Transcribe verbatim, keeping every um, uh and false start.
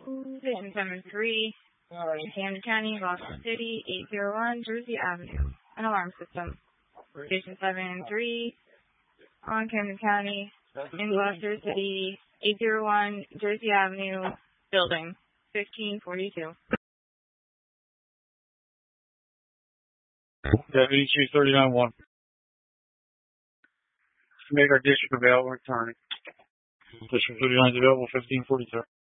Station seven three, Camden County, Gloucester City, eight zero one, Jersey Avenue. An alarm system. Station seven three, on Camden County, in Gloucester City, eight zero one, Jersey Avenue, building, fifteen forty-two. Deputy Chief thirty-nine one. Make our district available, returning. District thirty-nine is available, fifteen forty-two.